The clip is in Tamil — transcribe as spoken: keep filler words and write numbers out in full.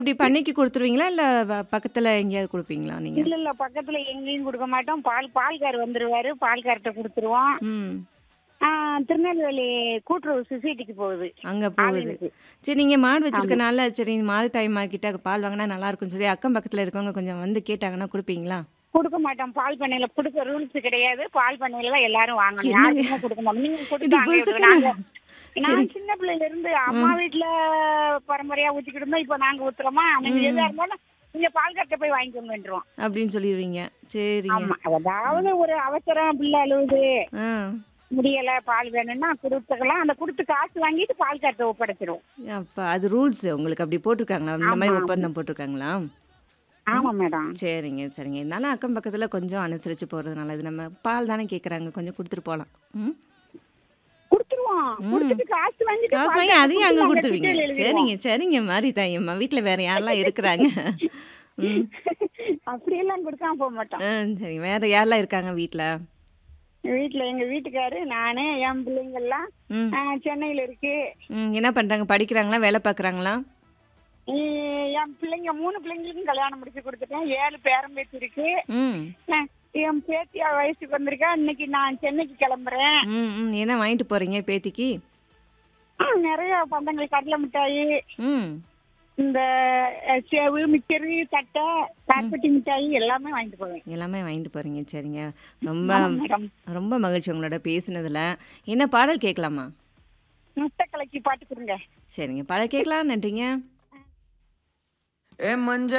இப்டி பண்ணைக்கு குடுத்துருவீங்களா? இல்ல வ பக்கத்துல எங்கேயாவது குடுப்பீங்களா நீங்க? இல்ல, இல்ல. பக்கத்துல எங்கேயும் குடுக்க மாட்டோம். பால் பால்கார் வந்துருவாரு. பால்கார்ட்ட குடுத்துருவோம். ம். ஆ திருநெல்வேலி கூட்டுறவு சொசைட்டிக்கு போகுது. அங்க போகுது. ஆவினுக்கு. சரி நீங்க மாடு ஆமா. வச்சிருக்கனால, சரி மாடு தாய்மார்கிட்ட பால் வாங்குனா நல்லாருக்கும்ன்னு சொல்லி அக்கம் பக்கத்துல இருக்கவங்க கொஞ்சம் வந்து கேட்டாங்கன்னா குடுப்பீங்களா? குடுக்க மாட்டோம். பால் பண்ணையில குடுக்க ரூல்ஸ் கிடையாது. பால் பண்ணையில தான் எல்லாரும் வாங்கணும். என்னங்க? யாருக்குமே குடுக்க மாட்டோம். நீங்க இப்டி குடுத்து அங்கே விடுங்க. பொசுக்குன்னு நாங்க சரி. நான் சின்ன பிள்ளையில இருந்து அம்மா ம். வீட்ல பரம்பரையா ஊத்திக்கிட்டு இருந்தோம். இப்ப நாங்க ஊத்துறோமா, நீங்க ம், எதா ம். இருந்தாலும் நீங்க பால்கார்ட்ட போய் வாங்கிக்கோங்கன்றுவோம். அப்டின்னு சொல்லிருவீங்க. சரிங்க. ஆமா. ம். அதாவது ஒரு அவசரம் பிள்ளை அழுவுது, ஆ. முடியல பால் வேணும்னா குடுத்துக்கலாம். அந்த குடுத்து காசு வாங்கிட்டு பால்கார்ட்ட ஒப்படைச்சிருவோம். அப்ப அது ரூல்ஸ் உங்களுக்கு அப்டி போட்டுருக்காங்களா? இந்த ஆமா, மாரி ஆமா. ஒப்பந்தம் போட்டுருக்காங்களா? ம். ஆமா மேடம். சரிங்க, சரிங்க. இருந்தாலும் அக்கம் பக்கத்துல கொஞ்சம் அனுசரிச்சு போறது நல்லது. நம்ம பால் தானே கேட்கறாங்க. கொஞ்சம் குடுத்துட்டு போலாம். ம். குடுத்துருவோம். ம். குடுத்துட்டு காசு வாங்கிட்டு காசு வாங்கி பால்கார்ட்ட அதையும் குடுத்து அங்க நாங்க குடுத்துருவீங்க. டீட்டெயில் எழுதிருவோம். சரிங்க, சரிங்க மாரி தாயம்மா. வீட்ல வேற யாரெல்லாம் இருக்கிறாங்க? ம். அப்படியெல்லாம் குடுக்காம போ மாட்டோம். ஆ சரி. வேற யாரெல்லாம் இருக்காங்க வீட்ல? வீட்ல எங்க வீட்டுக்காரு, நானு, என் பிள்ளைங்கலாம் ம். ஆ சென்னையில இருக்கு. ம். என்ன பண்றாங்க? படிக்கிறாங்களா? வேல பார்க்குறாங்களா? இ என் பிள்ளைங்க மூணு பிள்ளைங்களுக்கும் கல்யாணம் முடிச்சு குடுத்துட்டேன். ஏழு பேரன் பேத்தி இருக்கு. ம். அ என் பேத்தியா வயசுக்கு வந்திருக்கா. இன்னைக்கு நான் சென்னைக்கு கிளம்புறேன். ம், ம். என்ன வாங்கிட்டு போறீங்க பேத்திக்கு? ஆ நெறைய பண்டங்கள் கடலை மிட்டாயி, ம். இந்த அ சேவு, மிச்சரு, தட்டை, ம். கார்பட்டி மிட்டாயி எல்லாமே வாங்கிட்டு போவேன். எல்லாமே வாங்கிட்டு போறீங்க. சரிங்க. ரொம்ப ஆமா மேடம். ரொம்ப மகிழ்ச்சி உங்களோட பேசினதுல. என்ன பாடல் கேட்கலாமா? முட்டை கலக்கி பாட்டு குடுங்க. சரிங்க. பாடல் கேட்கலாம். நன்றிங்க. ஆ. ஏ மஞ்ச